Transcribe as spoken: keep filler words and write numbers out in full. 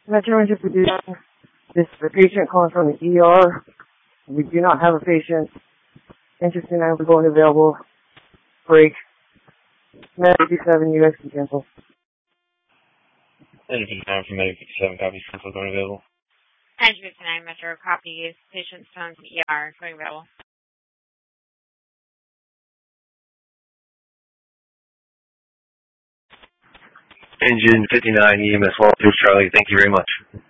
Metro Engine producing. This is a patient calling from the E R. We do not have a patient. Interested in going available. Break. Med fifty-seven, U S B cancel. Engine fifty-nine from Medic fifty-seven, copies cancel, going available. Engine fifty-nine, Metro, copies. Patient phone from E R, going available. Engine fifty-nine, E M S one, Charlie, thank you very much.